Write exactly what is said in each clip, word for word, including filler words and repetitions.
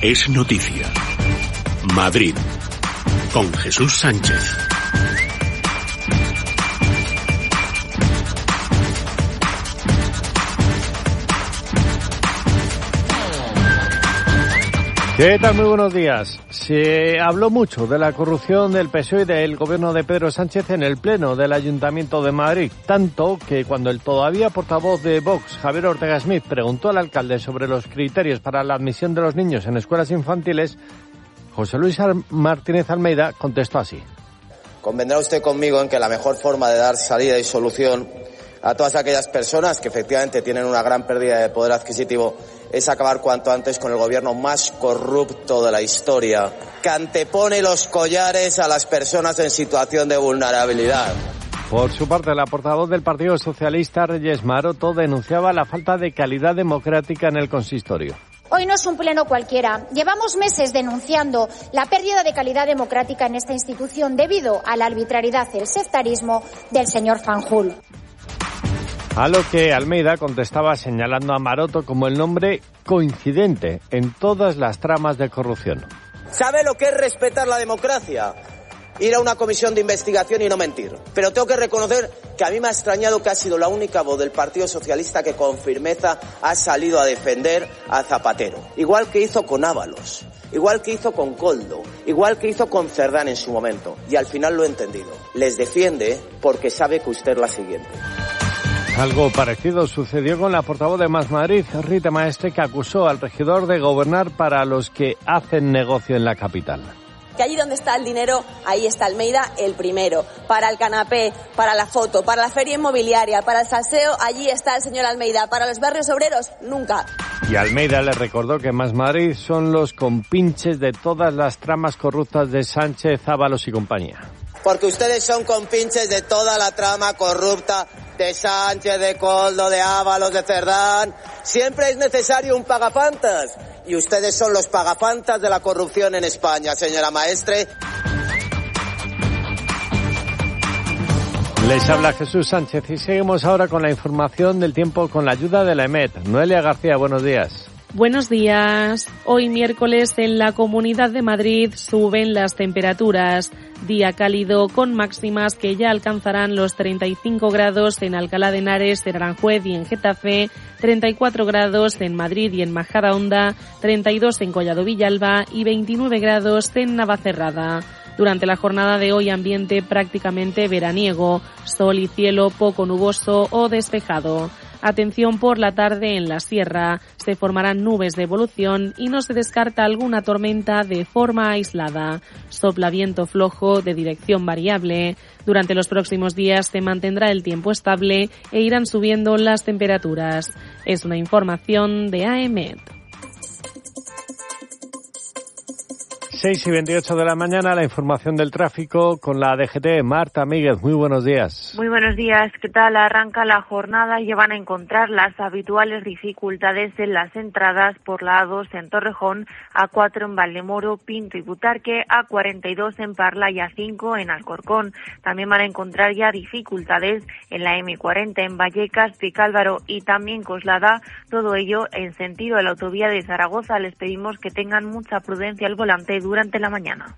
es noticia. Madrid, con Jesús Sánchez. ¿Qué tal? Muy buenos días. Se habló mucho de la corrupción del P S O E y del gobierno de Pedro Sánchez en el Pleno del Ayuntamiento de Madrid, tanto que cuando el todavía portavoz de Vox, Javier Ortega Smith, preguntó al alcalde sobre los criterios para la admisión de los niños en escuelas infantiles, José Luis Martínez Almeida contestó así. Convendrá usted conmigo en que la mejor forma de dar salida y solución a todas aquellas personas que efectivamente tienen una gran pérdida de poder adquisitivo es acabar cuanto antes con el gobierno más corrupto de la historia, que antepone los collares a las personas en situación de vulnerabilidad. Por su parte, la portavoz del Partido Socialista, Reyes Maroto, denunciaba la falta de calidad democrática en el consistorio. Hoy no es un pleno cualquiera. Llevamos meses denunciando la pérdida de calidad democrática en esta institución debido a la arbitrariedad y el sectarismo del señor Fanjul. A lo que Almeida contestaba señalando a Maroto como el nombre coincidente en todas las tramas de corrupción. ¿Sabe lo que es respetar la democracia? Ir a una comisión de investigación y no mentir. Pero tengo que reconocer que a mí me ha extrañado que ha sido la única voz del Partido Socialista que con firmeza ha salido a defender a Zapatero. Igual que hizo con Ábalos, igual que hizo con Koldo, igual que hizo con Cerdán en su momento. Y al final lo he entendido. Les defiende porque sabe que usted es la siguiente. Algo parecido sucedió con la portavoz de Más Madrid, Rita Maestre, que acusó al regidor de gobernar para los que hacen negocio en la capital. Que allí donde está el dinero, ahí está Almeida el primero. Para el canapé, para la foto, para la feria inmobiliaria, para el salseo, allí está el señor Almeida. Para los barrios obreros, nunca. Y Almeida le recordó que Más Madrid son los compinches de todas las tramas corruptas de Sánchez, Ábalos y compañía. Porque ustedes son compinches de toda la trama corrupta de Sánchez, de Koldo, de Ábalos, de Cerdán. Siempre es necesario un pagafantas. Y ustedes son los pagafantas de la corrupción en España, señora Maestre. Les habla Jesús Sánchez y seguimos ahora con la información del tiempo con la ayuda de la EMET. Noelia García, buenos días. Buenos días. Hoy miércoles en la Comunidad de Madrid suben las temperaturas. Día cálido con máximas que ya alcanzarán los treinta y cinco grados en Alcalá de Henares, en Aranjuez y en Getafe, treinta y cuatro grados en Madrid y en Majadahonda, treinta y dos en Collado Villalba y veintinueve grados en Navacerrada. Durante la jornada de hoy ambiente prácticamente veraniego, sol y cielo poco nuboso o despejado. Atención por la tarde en la sierra, se formarán nubes de evolución y no se descarta alguna tormenta de forma aislada. Sopla viento flojo de dirección variable. Durante los próximos días se mantendrá el tiempo estable e irán subiendo las temperaturas. Es una información de A E M E T. seis y veintiocho de la mañana, la información del tráfico con la D G T. Marta Míguez, muy buenos días. Muy buenos días, ¿qué tal? Arranca la jornada y van a encontrar las habituales dificultades en las entradas por la A dos en Torrejón, A cuatro en Valdemoro, Pinto y Butarque, A cuarenta y dos en Parla y A cinco en Alcorcón. También van a encontrar ya dificultades en la M cuarenta en Vallecas, Picálvaro y también Coslada, todo ello en sentido de la autovía de Zaragoza. Les pedimos que tengan mucha prudencia al volante durante la mañana.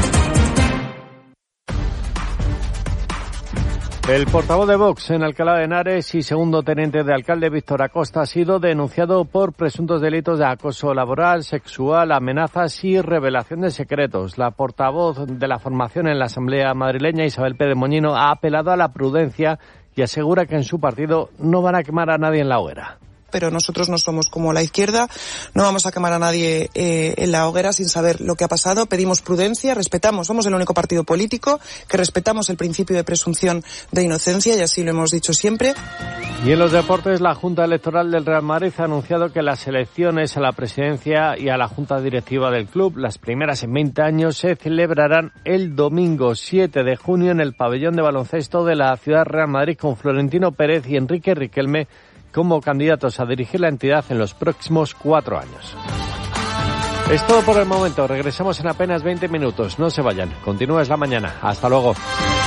El portavoz de Vox en Alcalá de Henares y segundo teniente de alcalde Víctor Acosta ha sido denunciado por presuntos delitos de acoso laboral, sexual, amenazas y revelación de secretos. La portavoz de la formación en la Asamblea madrileña, Isabel Pérez Moñino, ha apelado a la prudencia y asegura que en su partido no van a quemar a nadie en la hoguera. Pero nosotros no somos como la izquierda, no vamos a quemar a nadie eh, en la hoguera sin saber lo que ha pasado. Pedimos prudencia, respetamos, somos el único partido político que respetamos el principio de presunción de inocencia y así lo hemos dicho siempre. Y en los deportes, la Junta Electoral del Real Madrid ha anunciado que las elecciones a la presidencia y a la Junta Directiva del club, las primeras en veinte años, se celebrarán el domingo siete de junio en el pabellón de baloncesto de la ciudad Real Madrid con Florentino Pérez y Enrique Riquelme como candidatos a dirigir la entidad en los próximos cuatro años. Es todo por el momento. Regresamos en apenas veinte minutos. No se vayan. Continúa Es la Mañana. Hasta luego.